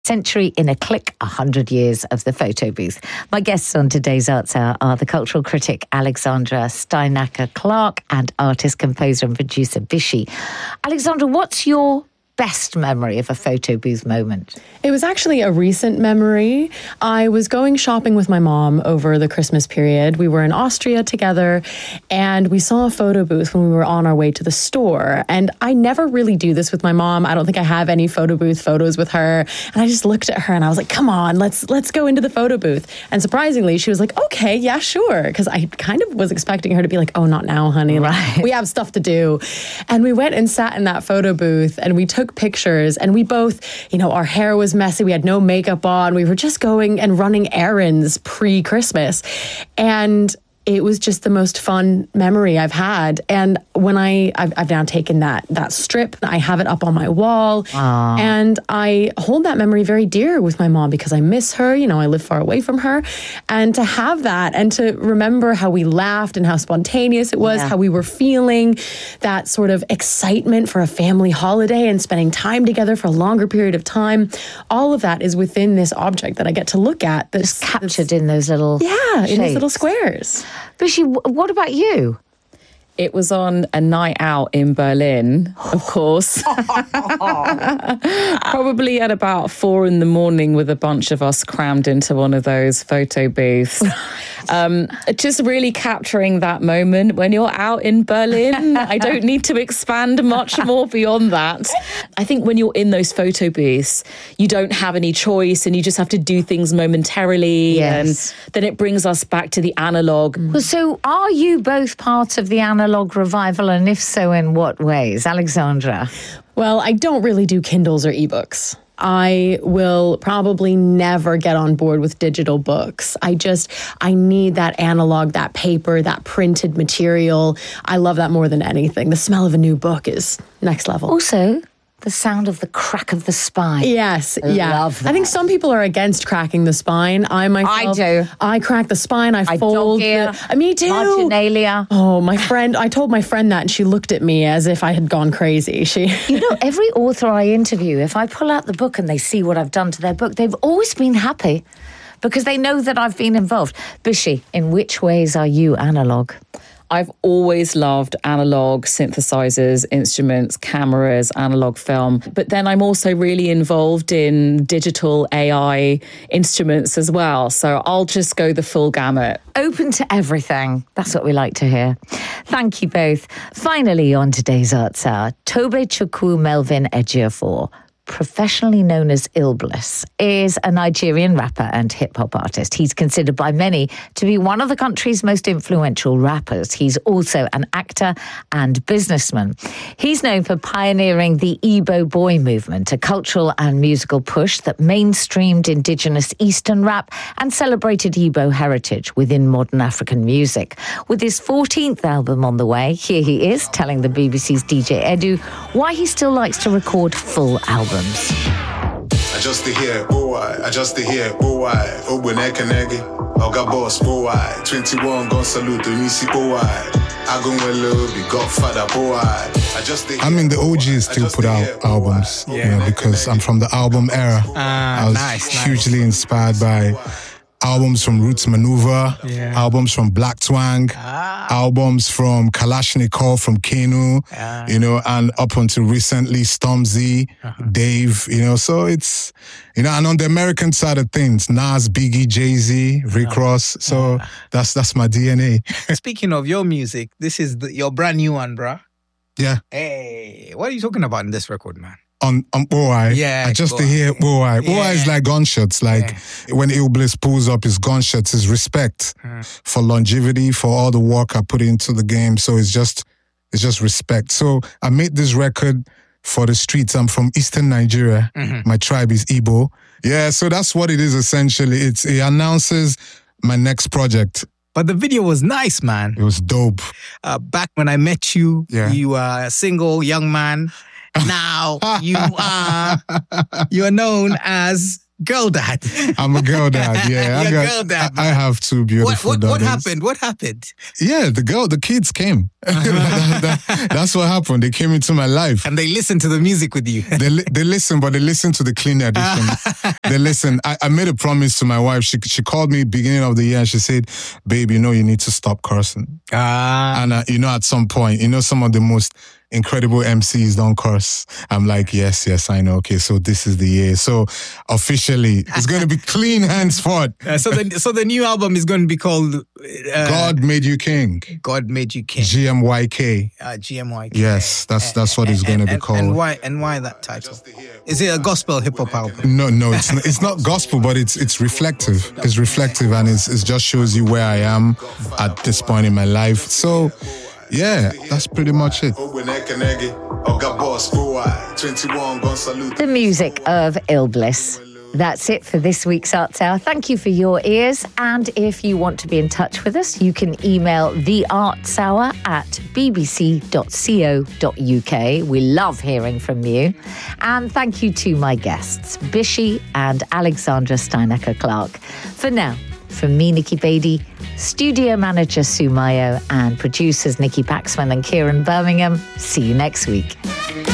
Century in a Click, 100 years of the photo booth. My guests on today's Arts Hour are the cultural critic Alexandra Steinacker-Clark and artist, composer and producer Bishi. Alexandra, what's your best memory of a photo booth moment? It was actually a recent memory. I was going shopping with my mom over the Christmas period. We were in Austria together and we saw a photo booth when we were on our way to the store. And I never really do this with my mom. I don't think I have any photo booth photos with her. And I just looked at her and I was like, come on, let's go into the photo booth. And surprisingly, she was like, okay, yeah, sure. Because I kind of was expecting her to be like, oh, not now, honey. Like, we have stuff to do. And we went and sat in that photo booth and we took pictures, and we both, our hair was messy. We had no makeup on. We were just going and running errands pre-Christmas. And it was just the most fun memory I've had. And when I've now taken that strip, I have it up on my wall. Aww. And I hold that memory very dear with my mom because I miss her. I live far away from her. And to have that and to remember how we laughed and how spontaneous it was, how we were feeling that sort of excitement for a family holiday and spending time together for a longer period of time. All of that is within this object that I get to look at. That's captured in those little shapes. In those little squares. Bishi, what about you? It was on a night out in Berlin, of course. Probably at about 4 a.m. with a bunch of us crammed into one of those photo booths. Just really capturing that moment when you're out in Berlin. I don't need to expand much more beyond that. I think when you're in those photo booths, you don't have any choice and you just have to do things momentarily. Yes. And then it brings us back to the analog. Well, so are you both part of the analog revival? And if so, in what ways? Alexandra? Well, I don't really do Kindles or ebooks. I will probably never get on board with digital books. I need that analog, that paper, that printed material. I love that more than anything. The smell of a new book is next level. Also, the sound of the crack of the spine. Yes, I love that. I think some people are against cracking the spine. I do. I crack the spine. I fold. Me too. Marginalia. Oh, I told my friend that and she looked at me as if I had gone crazy. Every author I interview, if I pull out the book and they see what I've done to their book, they've always been happy because they know that I've been involved. Bishi, in which ways are you analog? I've always loved analog synthesizers, instruments, cameras, analog film. But then I'm also really involved in digital AI instruments as well. So I'll just go the full gamut. Open to everything. That's what we like to hear. Thank you both. Finally, on today's Arts Hour, Tobe Chukwu Melvin Ejiofor, professionally known as Illbliss, is a Nigerian rapper and hip-hop artist. He's considered by many to be one of the country's most influential rappers. He's also an actor and businessman. He's known for pioneering the Igbo Boy movement, a cultural and musical push that mainstreamed indigenous Eastern rap and celebrated Igbo heritage within modern African music. With his 14th album on the way, here he is telling the BBC's DJ Edu why he still likes to record full albums. I just to hear, boy. Obunekanegi, Oga Boss, boy. 21 gon salute, Nisi, boy. Agunwelo, the Godfather, boy. I mean, the OGs still put out albums, because I'm from the album era. I was hugely inspired by albums from Roots Maneuver, albums from Black Twang, albums from Kalashnikov, from Kenu, and up until recently, Stormzy, Dave, so it's, and on the American side of things, Nas, Biggie, Jay-Z, Rick Ross, so that's my DNA. Speaking of your music, this is your brand new one, bruh. Yeah. Hey, what are you talking about in this record, man? On Boy. Yeah. I just to hear Boy. Boy is like gunshots. Like when Illbliss pulls up his gunshots, is respect for longevity, for all the work I put into the game. So it's just respect. So I made this record for the streets. I'm from Eastern Nigeria. Mm-hmm. My tribe is Igbo. Yeah, so that's what it is essentially. It announces my next project. But the video was nice, man. It was dope. Back when I met you, you were a single young man. Now you are known as Girl dad. I'm a girl dad, yeah. You're a girl dad. I have two beautiful daughters. What happened? Yeah, the kids came. That's what happened. They came into my life. And they listened to the music with you. They listen, but they listen to the clean edition. They listen. I made a promise to my wife. She called me beginning of the year and she said, babe, you need to stop cursing. And at some point, some of the most incredible MCs don't curse. I'm like, yes, I know. Okay, so this is the year. So officially, it's going to be clean henceforth. So the new album is going to be called God Made You King. God Made You King. GMYK. GMYK. Yes, that's what it's going to be called. And why that title? Is it a gospel hip hop album? No, it's not gospel, but it's reflective. It's reflective, and it just shows you where I am at this point in my life. So. Yeah, that's pretty much it. The music of Ill Bliss. That's it for this week's Arts Hour. Thank you for your ears. And if you want to be in touch with us, you can email theartshour@bbc.co.uk. We love hearing from you. And thank you to my guests, Bishi and Alexandra Steinecker-Clark. For now, from me, Nikki Beattie, studio manager Sue Mayo, and producers Nikki Paxman and Kieran Birmingham. See you next week.